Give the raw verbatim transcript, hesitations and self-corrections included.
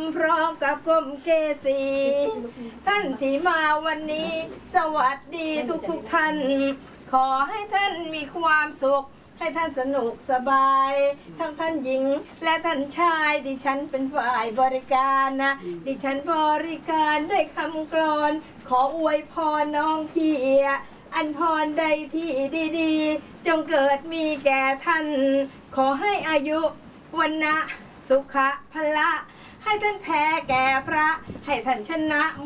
พร้อมกับกรมเกษีท่านที่มาวันนี้สวัสดีทุกทุกท่านขอให้ท่านมีความสุขให้ท่านสนุกสบายทั้งท่านหญิงและท่านชายดิฉันเป็นฝ่ายบริการนะดิฉันบริการด้วยคำกลอนขออวยพรน้องพี่อันพรใดที่ดีๆจงเกิดมีแก่ท่านขอให้อายุวันนะสุขะพละให้ท่านแพ้แก่พระให้ท่านชนะ